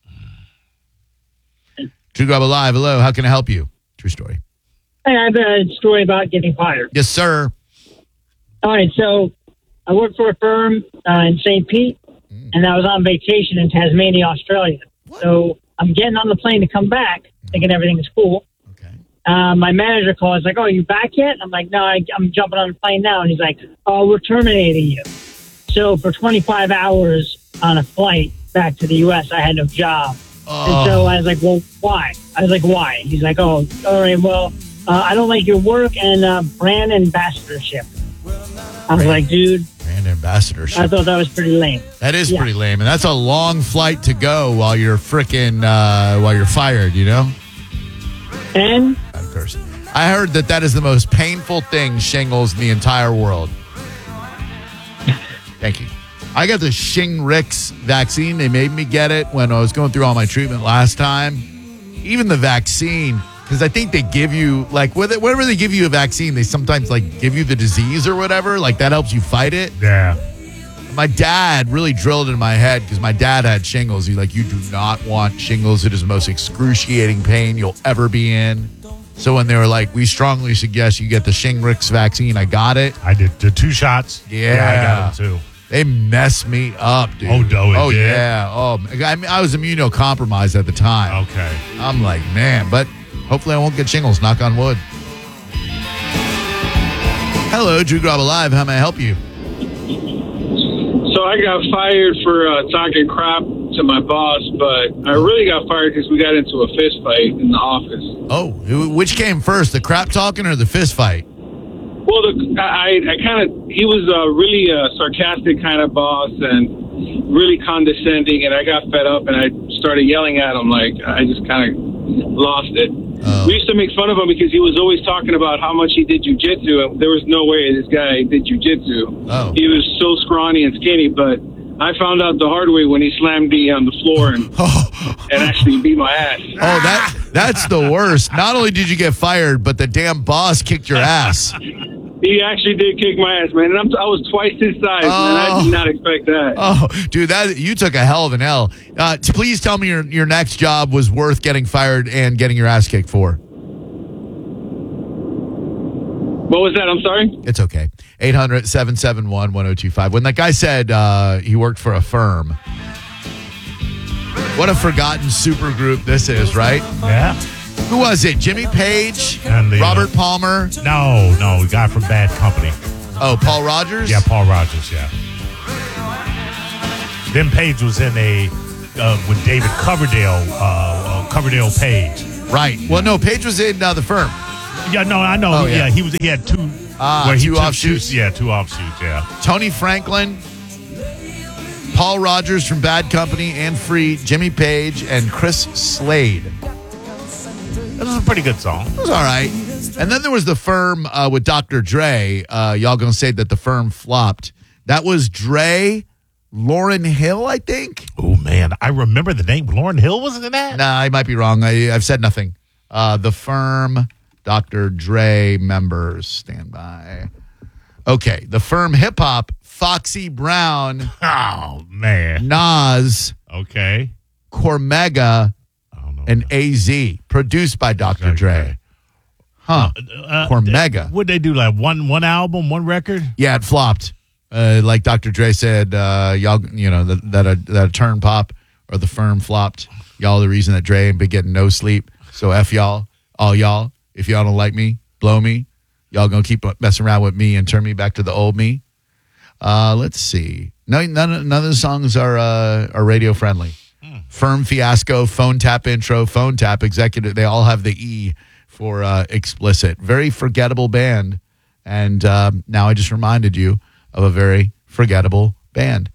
Speaker 1: Drew Garabo Live. Hello. How can I help you? True story.
Speaker 8: Hey, I have a story about getting fired.
Speaker 1: Yes, sir.
Speaker 8: All right. So I work for a firm in St. Pete, and I was on vacation in Tasmania, Australia. What? So I'm getting on the plane to come back, thinking everything's cool. Okay. My manager calls, like, oh, are you back yet? I'm like, no, I'm jumping on the plane now. And he's like, oh, we're terminating you. So for 25 hours on a flight back to the U.S., I had no job. And so I was like, well, why? He's like, oh, all right, well, I don't like your work and brand ambassadorship. I was like, dude.
Speaker 1: Brand ambassadorship.
Speaker 8: I thought that was pretty lame.
Speaker 1: That is pretty lame. And that's a long flight to go while you're while you're fired, you know?
Speaker 8: And?
Speaker 1: Of course. I heard that is the most painful thing, shingles, in the entire world. Thank you. I got the Shingrix vaccine. They made me get it when I was going through all my treatment last time. Even the vaccine, because I think they give you, like, whenever they give you a vaccine, they sometimes, like, give you the disease or whatever. Like, that helps you fight it.
Speaker 2: Yeah.
Speaker 1: My dad really drilled it in my head because my dad had shingles. He's like, you do not want shingles. It is the most excruciating pain you'll ever be in. So when they were like, we strongly suggest you get the Shingrix vaccine, I got it.
Speaker 2: I did the 2 shots.
Speaker 1: Yeah.
Speaker 2: I got them too.
Speaker 1: They messed me up, dude.
Speaker 2: Oh,
Speaker 1: did? Yeah. Oh, I was immunocompromised at the time.
Speaker 2: Okay.
Speaker 1: I'm like, man, but hopefully I won't get shingles. Knock on wood. Hello, Drew Garabo Live. How may I help you?
Speaker 9: So I got fired for talking crap to my boss, but I really got fired because we got into a fist fight in the office.
Speaker 1: Oh, which came first, the crap talking or the fist fight?
Speaker 9: Well, he was a really sarcastic kind of boss and really condescending, and I got fed up and I started yelling at him. Like, I just kind of lost it. We used to make fun of him because he was always talking about how much he did jujitsu, and there was no way this guy did jujitsu.
Speaker 1: Oh.
Speaker 9: He was so scrawny and skinny, but I found out the hard way when he slammed me on the floor and actually beat my ass.
Speaker 1: Oh, that's the worst. Not only did you get fired, but the damn boss kicked your ass.
Speaker 9: He actually did kick my ass, man. And I was twice his size, and I did not expect that.
Speaker 1: Oh, dude, you took a hell of an L. Please tell me your next job was worth getting fired and getting your ass kicked for.
Speaker 9: What was that? I'm sorry?
Speaker 1: It's okay. 800-771-1025. When that guy said he worked for a firm, what a forgotten supergroup this is, right?
Speaker 2: Yeah.
Speaker 1: Who was it? Jimmy Page?
Speaker 2: And the,
Speaker 1: Robert Palmer?
Speaker 2: No, the guy from Bad Company.
Speaker 1: Oh, Paul Rogers?
Speaker 2: Yeah, Paul Rogers, yeah. Then Page was in with David Coverdale, Coverdale Page.
Speaker 1: Right. Well, no, Page was in the firm.
Speaker 2: Yeah, no, I know.
Speaker 1: Oh, yeah.
Speaker 2: He had two.
Speaker 1: Two offshoots?
Speaker 2: Yeah, two offshoots, yeah.
Speaker 1: Tony Franklin, Paul Rogers from Bad Company and Free, Jimmy Page, and Chris Slade.
Speaker 2: That was a pretty good song.
Speaker 1: It was all right. And then there was the firm with Dr. Dre. Y'all going to say that the firm flopped. That was Dre, Lauryn Hill, I think.
Speaker 2: Oh, man. I remember the name. Lauryn Hill wasn't in that?
Speaker 1: Nah, I might be wrong. I've said nothing. The firm, Dr. Dre members, stand by. Okay. The firm Hip Hop, Foxy Brown.
Speaker 2: Oh, man.
Speaker 1: Nas.
Speaker 2: Okay.
Speaker 1: Cormega. And AZ, produced by Dr. Dre. Huh. Cormega.
Speaker 2: Would they do like one album, one record?
Speaker 1: Yeah, it flopped. Like Dr. Dre said, y'all, that turn pop or the firm flopped. Y'all the reason that Dre ain't been getting no sleep. So F y'all, all y'all. If y'all don't like me, blow me. Y'all gonna keep messing around with me and turn me back to the old me. Let's see. None of the songs are radio friendly. Firm Fiasco, Phone Tap Intro, Phone Tap Executive. They all have the E for explicit. Very forgettable band. And now I just reminded you of a very forgettable band.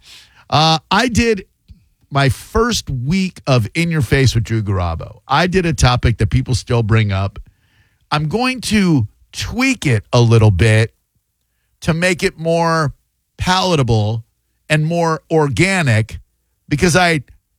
Speaker 1: I did my first week of In Your Face with Drew Garabo. I did a topic that people still bring up. I'm going to tweak it a little bit to make it more palatable and more organic because I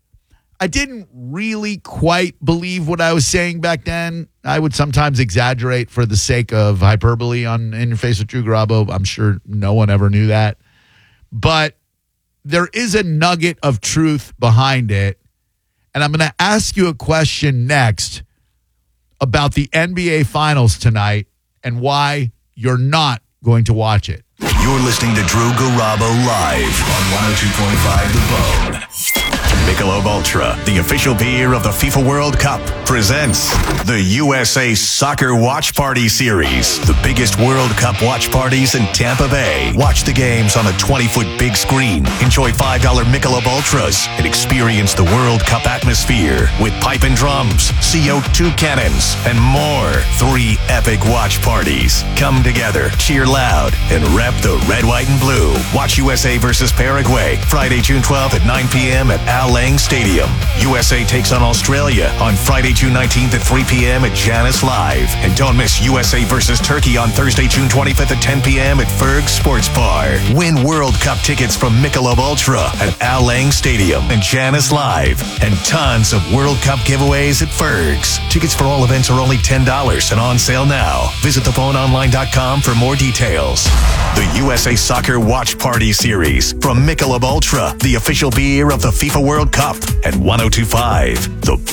Speaker 1: didn't really quite believe what I was saying back then. I would sometimes exaggerate for the sake of hyperbole on In Your Face with Drew Garabo. I'm sure no one ever knew that. But there is a nugget of truth behind it. And I'm going to ask you a question next about the NBA Finals tonight and why you're not going to watch it.
Speaker 7: You're listening to Drew Garabo live on 102.5 The Bone. Michelob Ultra, the official beer of the FIFA World Cup, presents the USA Soccer Watch Party Series. The biggest World Cup watch parties in Tampa Bay. Watch the games on a 20-foot big screen. Enjoy $5 Michelob Ultras and experience the World Cup atmosphere with pipe and drums, CO2 cannons, and more. 3 epic watch parties. Come together, cheer loud, and rep the red, white, and blue. Watch USA versus Paraguay, Friday, June 12th at 9 p.m. at Al Lang Stadium. USA takes on Australia on Friday, June 19th at 3 p.m. at Janice Live. And don't miss USA versus Turkey on Thursday, June 25th at 10 p.m. at Ferg Sports Bar. Win World Cup tickets from Michelob Ultra at Al Lang Stadium and Janice Live. And tons of World Cup giveaways at Ferg's. Tickets for all events are only $10 and on sale now. Visit thephoneonline.com for more details. The USA Soccer Watch Party Series from Michelob Ultra, the official beer of the FIFA World Cup, at 102.5 The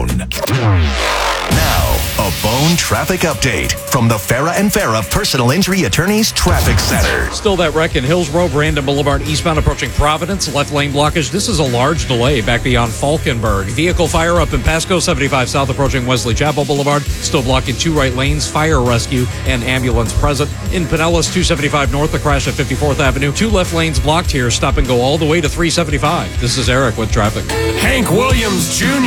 Speaker 7: Bone. Now, a Bone traffic update from the Farah and Farah Personal Injury Attorneys Traffic Center.
Speaker 10: Still that wreck in Hills Road, Brandon Boulevard, eastbound approaching Providence. Left lane blockage. This is a large delay back beyond Falkenberg. Vehicle fire up in Pasco, 75 south approaching Wesley Chapel Boulevard. Still blocking 2 right lanes. Fire rescue and ambulance present. In Pinellas, 275 north, a crash at 54th Avenue. 2 left lanes blocked here. Stop and go all the way to 375. This is Eric with traffic.
Speaker 21: Hank Williams Jr.